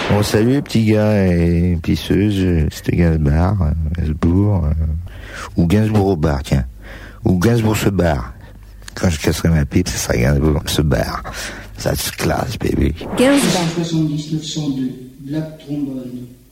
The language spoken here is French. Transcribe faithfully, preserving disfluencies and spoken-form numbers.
Bon, salut, petit gars et pisseuse, c'était Gainsbourg, euh, Gainsbourg, euh, ou Gainsbourg au bar, tiens. Ou Gainsbourg se barre. Quand je casserai ma pipe, ça sera Gainsbourg se barre. Ça se classe, baby. Gainsbourg. neuf cent soixante-dix neuf cent deux, Black Trombone.